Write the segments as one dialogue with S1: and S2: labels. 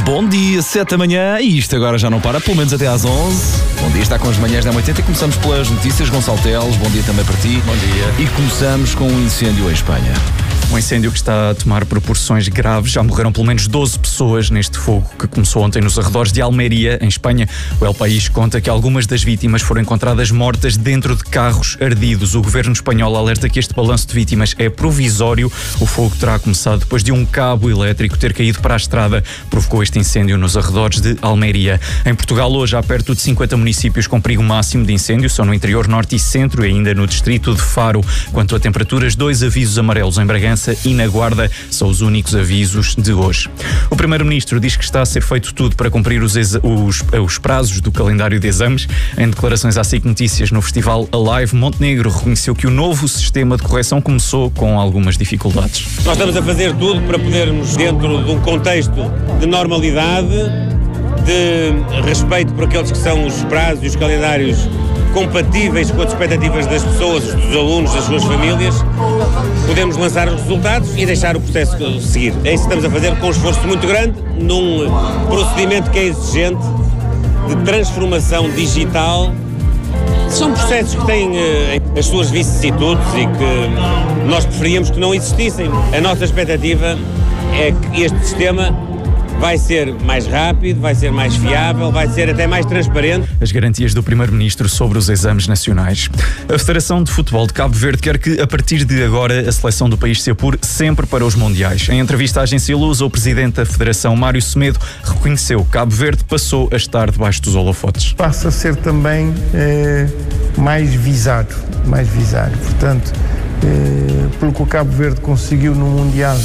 S1: Bom dia, 7 da manhã e isto agora já não para, pelo menos até às 11. Bom dia, está com as manhãs da 80 e começamos pelas notícias. Gonçalo Teles, bom dia também para ti.
S2: Bom dia.
S1: E começamos com um incêndio em Espanha.
S2: Um incêndio que está a tomar proporções graves. Já morreram pelo menos 12 pessoas neste fogo que começou ontem nos arredores de Almeria, em Espanha. O El País conta que algumas das vítimas foram encontradas mortas dentro de carros ardidos. O governo espanhol alerta que este balanço de vítimas é provisório. O fogo terá começado depois de um cabo elétrico ter caído para a estrada. Provocou este incêndio nos arredores de Almeria. Em Portugal, hoje há perto de 50 municípios com perigo máximo de incêndio. São no interior norte e centro e ainda no distrito de Faro. Quanto a temperaturas, 2 avisos amarelos em Bragança e na Guarda são os únicos avisos de hoje. O Primeiro-Ministro diz que está a ser feito tudo para cumprir os prazos do calendário de exames. Em declarações à SIC Notícias no Festival Alive, Montenegro reconheceu que o novo sistema de correção começou com algumas dificuldades.
S3: Nós estamos a fazer tudo para podermos, dentro de um contexto de normalidade, de respeito por aqueles que são os prazos e os calendários compatíveis com as expectativas das pessoas, dos alunos, das suas famílias, podemos lançar os resultados e deixar o processo seguir. É isso que estamos a fazer com um esforço muito grande, num procedimento que é exigente, de transformação digital. São processos que têm as suas vicissitudes e que nós preferíamos que não existissem. A nossa expectativa é que este sistema vai ser mais rápido, vai ser mais fiável, vai ser até mais transparente.
S2: As garantias do Primeiro-Ministro sobre os exames nacionais. A Federação de Futebol de Cabo Verde quer que, a partir de agora, a seleção do país se apure sempre para os Mundiais. Em entrevista à agência Lusa, o presidente da Federação, Mário Semedo, reconheceu que Cabo Verde passou a estar debaixo dos holofotes.
S4: Passa a ser também mais visado. Portanto, pelo que o Cabo Verde conseguiu no Mundial,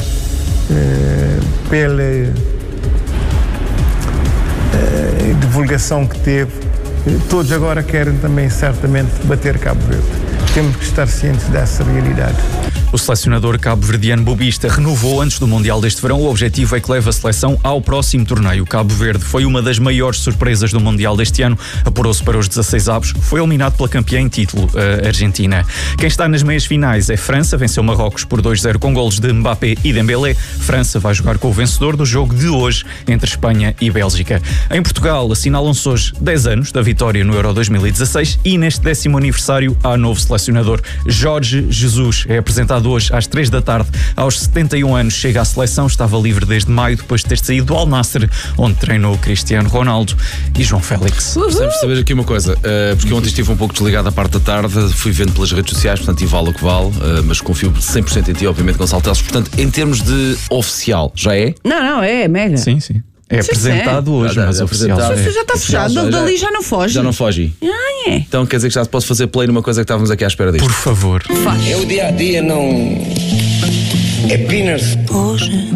S4: pela divulgação que teve, todos agora querem também certamente bater Cabo Verde. Temos que estar cientes dessa realidade.
S2: O selecionador cabo-verdiano bobista renovou antes do Mundial deste verão. O objetivo é que leve a seleção ao próximo torneio. Cabo Verde foi uma das maiores surpresas do Mundial deste ano. Apurou-se para os 16avos. Foi eliminado pela campeã em título, a Argentina. Quem está nas meias finais é França. Venceu Marrocos por 2-0 com golos de Mbappé e Dembélé. França vai jogar com o vencedor do jogo de hoje entre Espanha e Bélgica. Em Portugal, assinalam-se hoje 10 anos da vitória no Euro 2016 e neste 10º aniversário há novo selecionador. Jorge Jesus é apresentado hoje às 3 da tarde. Aos 71 anos chega à seleção, estava livre desde maio depois de ter saído do Al Nassr, onde treinou Cristiano Ronaldo e João Félix.
S1: Precisamos saber aqui uma coisa, porque ontem estive um pouco desligado à parte da tarde, fui vendo pelas redes sociais, portanto, e vale o que vale, mas confio 100% em ti, obviamente, Gonçalo Teles. Portanto, em termos de oficial, já é?
S5: Não, é mega.
S2: Sim. É apresentado hoje, mas oficial.
S5: Já está fechado, dali já não foge.
S1: Já não foge.
S5: É.
S1: Então quer dizer que já posso fazer play numa coisa que estávamos aqui à espera disto?
S2: Por favor.
S6: É o dia a dia, não. É peanuts.